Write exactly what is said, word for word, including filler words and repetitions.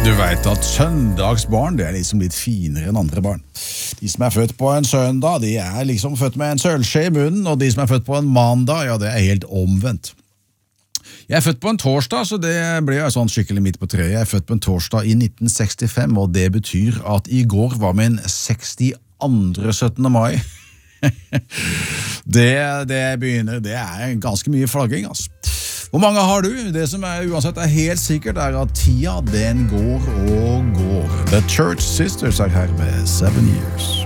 Du vet at søndagsbarn, det er liksom litt finere enn andre barn. De som er født på en søndag, de er liksom født med en sølvskje i munnen, og de som er født på en mandag, ja, det er helt omvendt. Jeg er født på en torsdag, så det ble jeg sånn skikkelig midt på treet. Jeg er født på en torsdag i nitten sekstifem, og det betyr at i går var min sekstiandre syttende mai. det, det begynner, det er ganske mye flagging, altså. Hvor mange har du? Det som er uansett er helt sikkert er at tida den går og går. The Church Sisters er her med Seven Years.